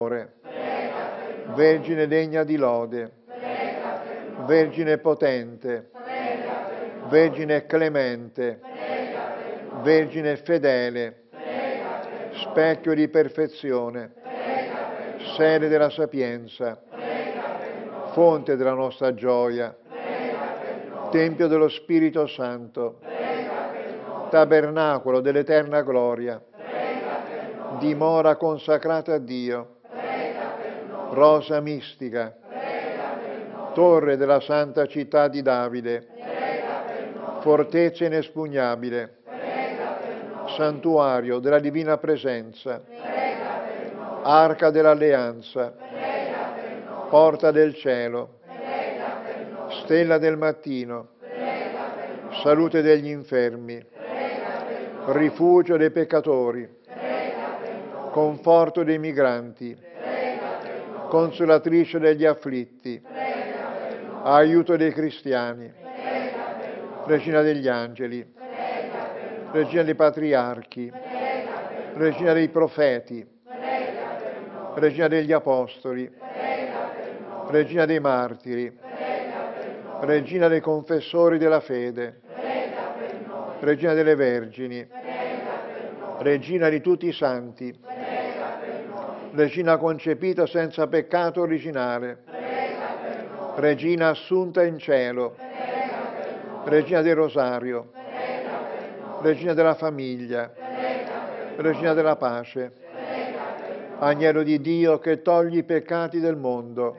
Vergine degna di lode, Vergine potente, Vergine clemente, Vergine fedele, specchio di perfezione, sede della sapienza, fonte della nostra gioia, Tempio dello Spirito Santo, tabernacolo dell'eterna gloria, dimora consacrata a Dio, rosa mistica, torre della santa città di Davide, fortezza inespugnabile, santuario della divina presenza, arca dell'alleanza, porta del cielo, stella del mattino, salute degli infermi, rifugio dei peccatori, conforto dei migranti, consolatrice degli afflitti, aiuto dei cristiani, regina degli angeli, regina dei patriarchi, regina dei profeti, regina degli apostoli, regina dei martiri, regina dei confessori della fede, regina delle vergini, regina di tutti i santi, regina concepita senza peccato originale, regina assunta in cielo, regina del rosario, regina della famiglia, regina della pace, agnello di Dio che togli i peccati del mondo,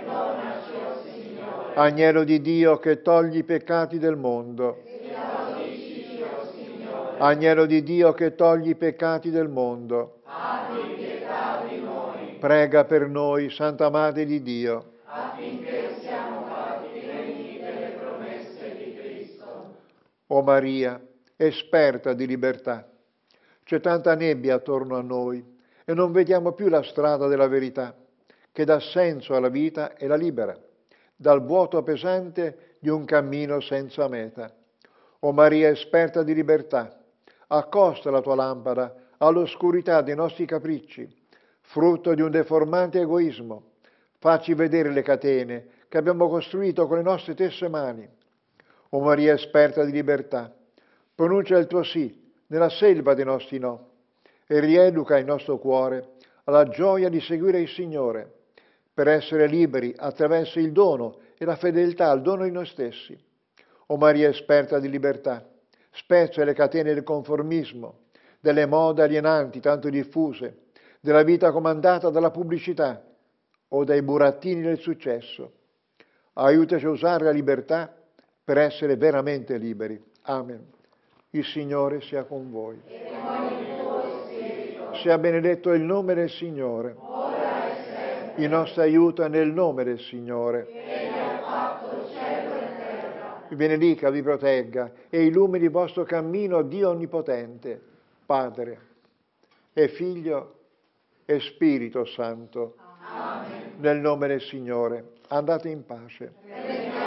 agnello di Dio che togli i peccati del mondo, agnello di Dio che togli i peccati del mondo, prega per noi, Santa Madre di Dio, affinché siamo fatti degni delle promesse di Cristo. O Maria, esperta di libertà, c'è tanta nebbia attorno a noi e non vediamo più la strada della verità, che dà senso alla vita e la libera dal vuoto pesante di un cammino senza meta. O Maria, esperta di libertà, accosta la tua lampada all'oscurità dei nostri capricci, frutto di un deformante egoismo. Facci vedere le catene che abbiamo costruito con le nostre stesse mani. O Maria, esperta di libertà, pronuncia il tuo sì nella selva dei nostri no e rieduca il nostro cuore alla gioia di seguire il Signore, per essere liberi attraverso il dono e la fedeltà al dono di noi stessi. O Maria, esperta di libertà, spezza le catene del conformismo, delle mode alienanti tanto diffuse, della vita comandata dalla pubblicità o dai burattini del successo. Aiutaci a usare la libertà per essere veramente liberi. Amen. Il Signore sia con voi. E con il tuo spirito. Sia benedetto il nome del Signore. Ora e sempre. Il nostro aiuto è nel nome del Signore. Egli ha fatto il cielo e terra. Vi benedica, vi protegga e illumini il vostro cammino Dio Onnipotente, Padre e Figlio e Spirito Santo. Amen. Nel nome del Signore. Andate in pace.